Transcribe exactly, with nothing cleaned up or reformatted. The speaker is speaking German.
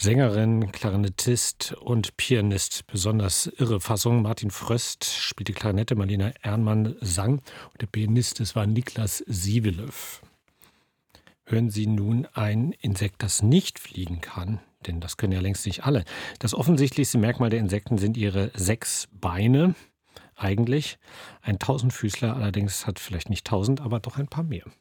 Sängerin, Klarinettist und Pianist. Besonders irre Fassung. Martin Fröst spielte Klarinette, Marlene Ernmann sang und der Pianist, das war Niklas Sievelev. Hören Sie nun ein Insekt, das nicht fliegen kann, denn das können ja längst nicht alle. Das offensichtlichste Merkmal der Insekten sind ihre sechs Beine, eigentlich. Ein Tausendfüßler allerdings hat vielleicht nicht tausend, aber doch ein paar mehr.